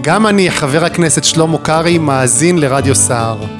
גם אני, חבר הכנסת שלמה קרעי, מאזין לרדיו סער.